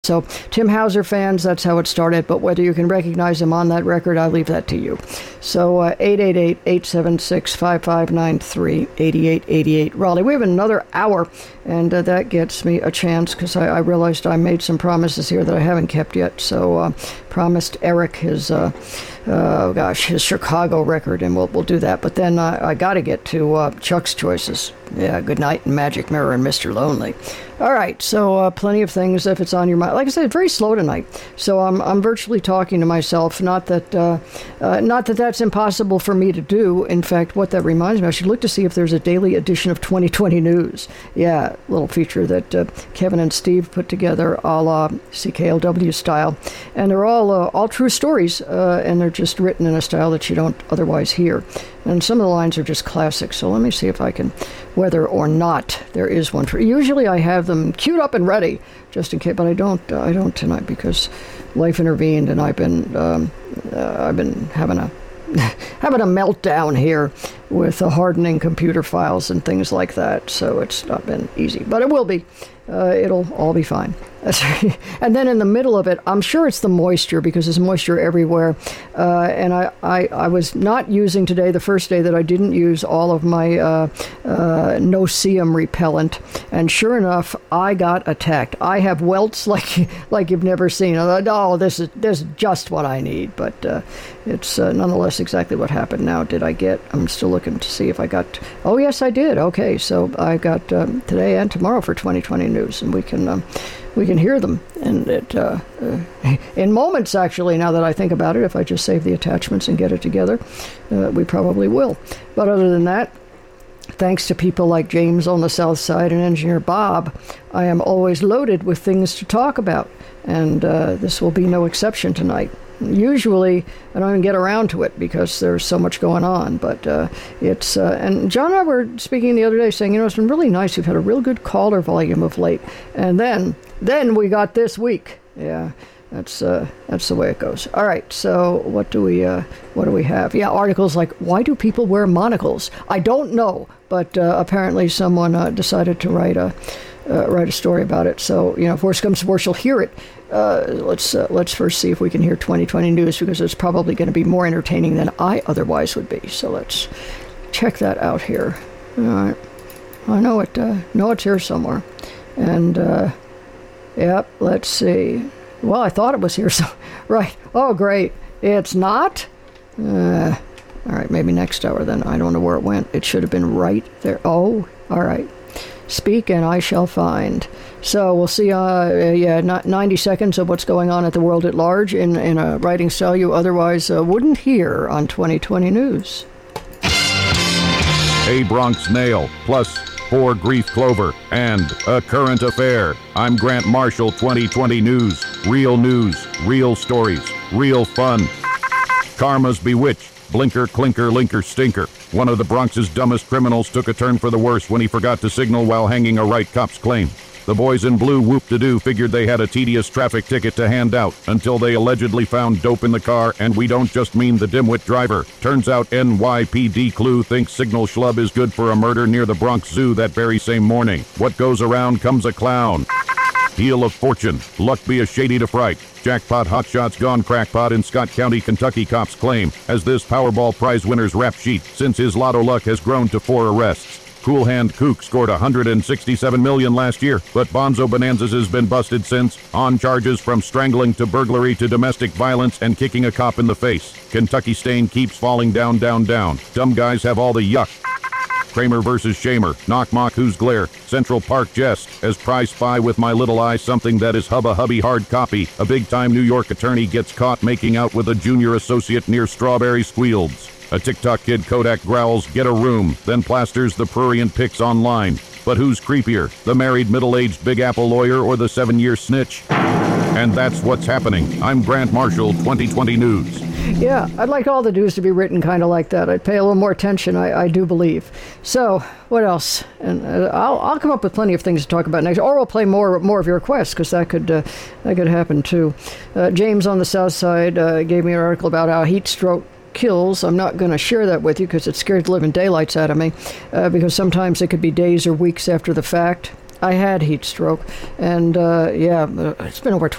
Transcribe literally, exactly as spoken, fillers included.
So Tim Hauser fans, that's how it started. But whether you can recognize him on that record, I'll leave that to you. So uh, eight eight eight, eight seven six, five five nine three, eight eight eight eight. Raleigh, we have another hour, and uh, that gets me a chance because I, I realized I made some promises here that I haven't kept yet. So uh, promised Eric his, uh, uh, gosh, his Chicago record, and we'll we'll do that. But then uh, I got to get to uh, Chuck's choices. Yeah, Good Night and Magic Mirror and Mister Lonely. All right, so uh, plenty of things if it's on your mind. Like I said, very slow tonight, so I'm I'm virtually talking to myself. Not that uh, uh, not that that's impossible for me to do. In fact, what that reminds me, I should look to see if there's a daily edition of twenty twenty News. Yeah, little feature that uh, Kevin and Steve put together, a la C K L W style, and they're all uh, all true stories, uh, and they're just written in a style that you don't otherwise hear. And some of the lines are just classic. So let me see if I can, whether or not there is one for. Usually I have them queued up and ready, just in case, but I don't. Uh, I don't tonight because life intervened, and I've been um, uh, I've been having a having a meltdown here with uh, hardening computer files and things like that. So it's not been easy, but it will be. Uh, it'll all be fine. And then in the middle of it, I'm sure it's the moisture because there's moisture everywhere. Uh, and I, I, I was not using today, the first day that I didn't use all of my uh, uh, no-see-um repellent. And sure enough, I got attacked. I have welts like like you've never seen. I thought, oh, this is this is just what I need. But uh, it's uh, nonetheless exactly what happened. Now, did I get, I'm still looking to see if I got, oh, yes, I did. Okay, so I got um, today and tomorrow for twenty twenty News, and we can... Um, We can hear them, and it uh, uh, in moments, actually, now that I think about it, if I just save the attachments and get it together, uh, we probably will. But other than that, thanks to people like James on the South Side and Engineer Bob, I am always loaded with things to talk about, and uh, this will be no exception tonight. Usually, I don't even get around to it because there's so much going on, but uh, it's, uh, and John and I were speaking the other day saying, you know, it's been really nice. We've had a real good caller volume of late, and then, then we got this week. Yeah, that's, uh, that's the way it goes. All right, so what do we, uh, what do we have? Yeah, articles like, why do people wear monocles? I don't know, but uh, apparently someone uh, decided to write a, uh, write a story about it. So, you know, if worse comes to worse, you'll hear it. Uh, let's uh, let's first see if we can hear twenty twenty News, because it's probably going to be more entertaining than I otherwise would be. So let's check that out here. All right, I know it. Uh, know it's here somewhere, and uh, yep. Let's see. Well, I thought it was here. So right. Oh, great. It's not. Uh, all right. Maybe next hour then. I don't know where it went. It should have been right there. Oh, all right. Speak and I shall find. So we'll see, uh, yeah, ninety seconds of what's going on at the world at large in, in a writing style you otherwise uh, wouldn't hear on twenty twenty News. A Bronx Nail, plus four Grief Clover, and a current affair. I'm Grant Marshall, twenty twenty News. Real news, real stories, real fun. Karma's bewitched. Blinker, clinker, linker, stinker. One of the Bronx's dumbest criminals took a turn for the worse when he forgot to signal while hanging a right cop's claim. The boys in blue whoop-de-doo figured they had a tedious traffic ticket to hand out until they allegedly found dope in the car, and we don't just mean the dimwit driver. Turns out N Y P D Clue thinks Signal Schlub is good for a murder near the Bronx Zoo that very same morning. What goes around comes a clown. Heel of fortune. Luck be a shady to fright. Jackpot hotshots gone crackpot in Scott County, Kentucky cops claim as this Powerball prize winner's rap sheet since his lotto luck has grown to four arrests. Cool Hand Kook scored one hundred sixty-seven million dollars last year, but Bonzo Bonanzas has been busted since, on charges from strangling to burglary to domestic violence and kicking a cop in the face. Kentucky stain keeps falling down, down, down. Dumb guys have all the yuck. Kramer versus Shamer, Knock Mock Who's Glare, Central Park Jest, as prize spy with my little eye something that is hubba hubby hard copy. A big-time New York attorney gets caught making out with a junior associate near Strawberry Squealds. A TikTok kid Kodak growls, get a room, then plasters the prurient pics online. But who's creepier, the married middle-aged Big Apple lawyer or the seven-year snitch? And that's what's happening. I'm Grant Marshall, twenty twenty News. Yeah, I'd like all the news to be written kind of like that. I'd pay a little more attention, I, I do believe. So, what else? And uh, I'll I'll come up with plenty of things to talk about next, or we'll play more more of your requests, because that could uh, that could happen too. Uh, James on the South Side uh, gave me an article about how heat stroke kills. I'm not going to share that with you because it scared the living daylights out of me, uh, because sometimes it could be days or weeks after the fact. I had heat stroke, and uh, yeah, it's been over